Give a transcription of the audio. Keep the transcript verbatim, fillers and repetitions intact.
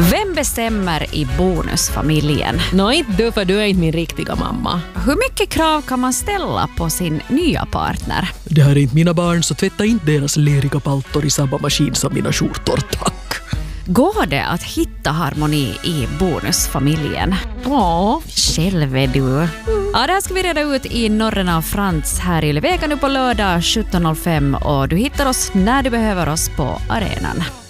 Vem bestämmer i bonusfamiljen? Nå, inte du, för du är inte min riktiga mamma. Hur mycket krav kan man ställa på sin nya partner? Det här är inte mina barn, så tvätta inte deras leriga paltor i samma maskin som mina skjortor, tack. Går det att hitta harmoni i bonusfamiljen? Ja. Själv är du. Ja, det här ska vi reda ut i Norren av Frans här i Leveka nu på lördag sjutton noll fem, och du hittar oss när du behöver oss på arenan.